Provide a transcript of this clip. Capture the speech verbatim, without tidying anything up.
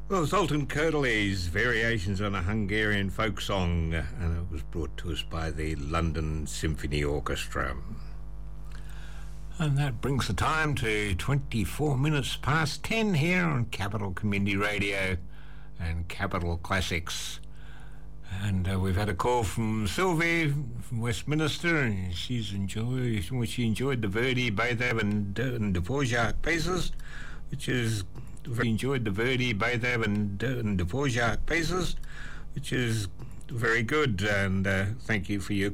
Well, Zoltan Kodaly's Variations on a Hungarian Folk Song, and it was brought to us by the London Symphony Orchestra. And that brings the time to twenty-four minutes past ten here on Capital Community Radio and Capital Classics. And uh, we've had a call from Sylvie from Westminster, and she's enjoyed, she enjoyed the Verdi, Beethoven, and Dvorak pieces, which is very enjoyed the Verdi, Beethoven, and Dvorak pieces, which is very good. And uh, thank you for your